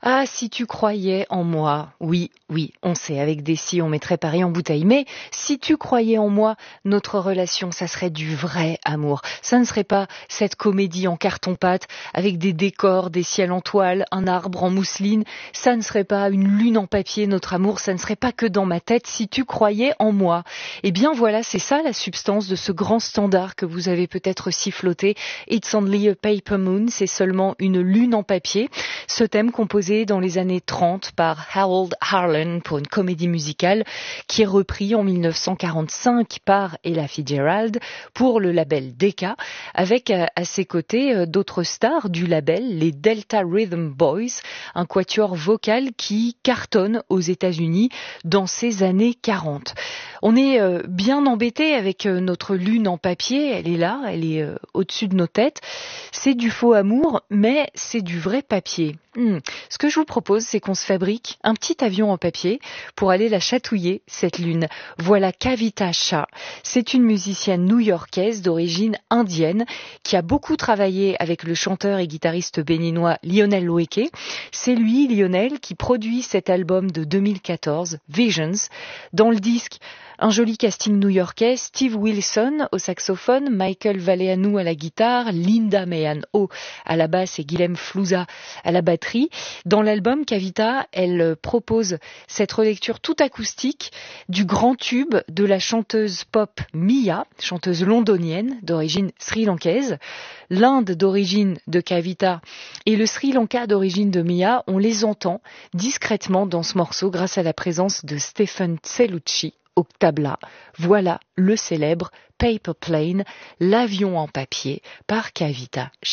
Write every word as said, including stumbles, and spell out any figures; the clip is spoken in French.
Ah, si tu croyais en moi, oui, oui, on sait, avec des si, on mettrait Paris en bouteille, mais si tu croyais en moi, notre relation, ça serait du vrai amour. Ça ne serait pas cette comédie en carton-pâte, avec des décors, des ciels en toile, un arbre en mousseline, ça ne serait pas une lune en papier, notre amour, ça ne serait pas que dans ma tête, si tu croyais en moi. Eh bien voilà, c'est ça la substance de ce grand standard que vous avez peut-être siffloté, It's Only a Paper Moon, c'est seulement une lune en papier, ce thème composé dans les années trente par Harold Arlen pour une comédie musicale qui est repris en mille neuf cent quarante-cinq par Ella Fitzgerald pour le label Decca, avec à, à ses côtés euh, d'autres stars du label, les Delta Rhythm Boys, un quatuor vocal qui cartonne aux États-Unis dans ces années quarante. On est euh, bien embêté avec euh, notre lune en papier, elle est là, elle est euh, au-dessus de nos têtes. C'est du faux amour, mais c'est du vrai papier. Hmm. Ce que je vous propose, c'est qu'on se fabrique un petit avion en papier pour aller la chatouiller, cette lune. Voilà Kavita Shah. C'est une musicienne new-yorkaise d'origine indienne qui a beaucoup travaillé avec le chanteur et guitariste béninois Lionel Loueke. C'est lui, Lionel, qui produit cet album de deux mille quatorze, Visions. Dans le disque, un joli casting new-yorkais, Steve Wilson au saxophone, Michael Valeanu à la guitare, Linda Mehan-Ho à la basse et Guilhem Flouza à la batterie. Dans l'album, Kavita, elle propose cette relecture tout acoustique du grand tube de la chanteuse pop Mia, chanteuse londonienne d'origine sri-lankaise. L'Inde d'origine de Kavita et le Sri Lanka d'origine de Mia, on les entend discrètement dans ce morceau grâce à la présence de Stephen Cellucci au tabla. Voilà le célèbre Paper Plane, l'avion en papier par Kavita.